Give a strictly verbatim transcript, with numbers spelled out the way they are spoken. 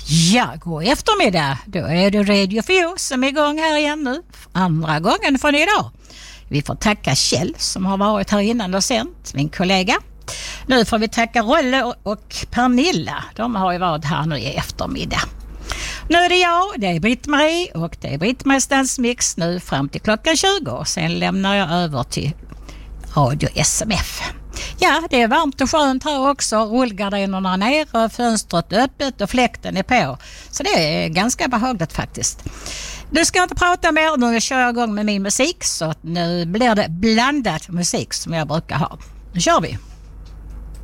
Ja, god eftermiddag. Då är det Radio fyra som är igång här igen nu. Andra gången från idag. Vi får tacka Kjell som har varit här innan och sänt, min kollega. Nu får vi tacka Rolle och Pernilla. De har ju varit här nu i eftermiddag. Nu är det jag, det är Britt-Marie och det är Britt-Maries dansmix nu fram till klockan tjugo. Sen lämnar jag över till Radio S M F. Ja, det är varmt och skönt här också. Rullgardinerna ner, fönstret öppet och fläkten är på. Så det är ganska behagligt faktiskt. Nu ska jag inte prata mer, nu kör jag igång med min musik. Så nu blir det blandat musik som jag brukar ha. Nu kör vi!